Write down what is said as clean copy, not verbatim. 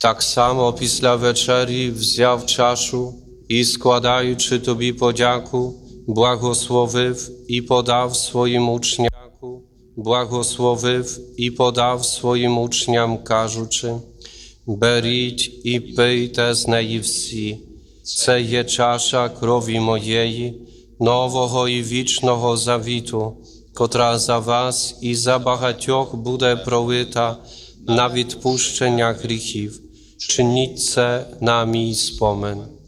Так само після вечері взяв чашу і, складаючи тобі подяку, благословив і подав своїм учняку, благословив і подав своїм учням, кажучи: беріть і пийте з неї всі, це є чаша крові моєї, нового і вічного завіту, котра за вас і за багатьох буде пролита на відпущення гріхів. Чиніть це на мій спомин.